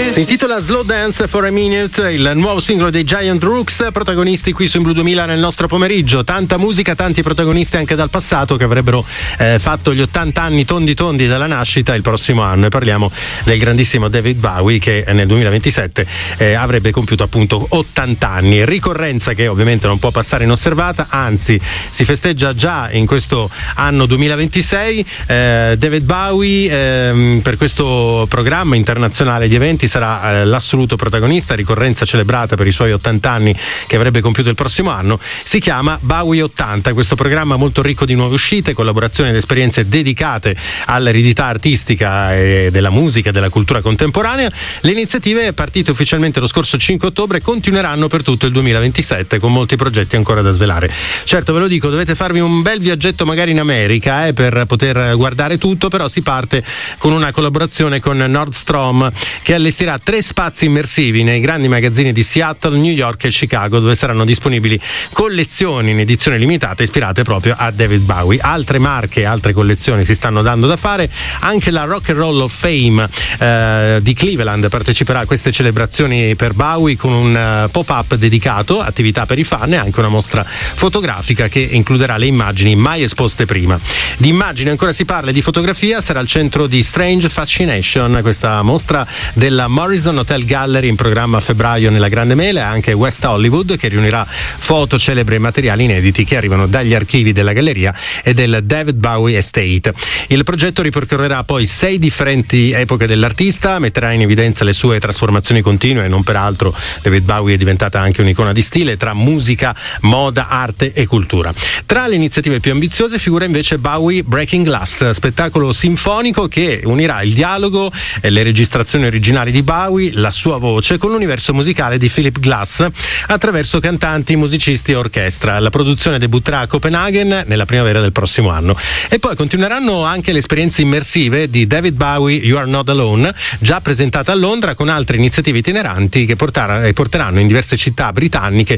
Si intitola Slow Dance for a Minute, il nuovo singolo dei Giant Rooks, protagonisti qui su In Blu 2000 nel nostro pomeriggio. Tanta musica, tanti protagonisti anche dal passato che avrebbero fatto gli 80 anni tondi dalla nascita il prossimo anno, e parliamo del grandissimo David Bowie che nel 2027 avrebbe compiuto appunto 80 anni, ricorrenza che ovviamente non può passare inosservata, anzi si festeggia già in questo anno 2026. David Bowie per questo programma internazionale di eventi sarà l'assoluto protagonista, ricorrenza celebrata per i suoi 80 anni che avrebbe compiuto il prossimo anno. Si chiama Bowie 80, questo programma molto ricco di nuove uscite, collaborazioni ed esperienze dedicate all'eredità artistica e della musica e della cultura contemporanea. Le iniziative, partite ufficialmente lo scorso 5 ottobre, continueranno per tutto il 2027 con molti progetti ancora da svelare. Certo, ve lo dico, dovete farvi un bel viaggetto magari in America per poter guardare tutto, però si parte con una collaborazione con Nordstrom che allestirà 3 spazi immersivi nei grandi magazzini di Seattle, New York e Chicago, dove saranno disponibili collezioni in edizione limitata ispirate proprio a David Bowie. Altre marche, altre collezioni si stanno dando da fare. Anche la Rock and Roll of Fame di Cleveland parteciperà a queste celebrazioni per Bowie con un pop-up dedicato, attività per i fan e anche una mostra fotografica che includerà le immagini mai esposte prima. Di immagini ancora si parla, di fotografia sarà al centro di Strange Fascination, questa mostra della Morrison Hotel Gallery in programma a febbraio nella Grande Mele, anche West Hollywood, che riunirà foto, celebri e materiali inediti che arrivano dagli archivi della galleria e del David Bowie Estate. Il progetto ripercorrerà poi 6 differenti epoche dell'artista, metterà in evidenza le sue trasformazioni continue, non peraltro David Bowie è diventata anche un'icona di stile tra musica, moda, arte e cultura. Tra le iniziative più ambiziose figura invece Bowie Breaking Glass, spettacolo sinfonico che unirà il dialogo e le registrazioni originali di Bowie, la sua voce, con l'universo musicale di Philip Glass attraverso cantanti, musicisti e orchestra. La produzione debutterà a Copenaghen nella primavera del prossimo anno. E poi continueranno anche le esperienze immersive di David Bowie You Are Not Alone, già presentata a Londra, con altre iniziative itineranti che porteranno in diverse città britanniche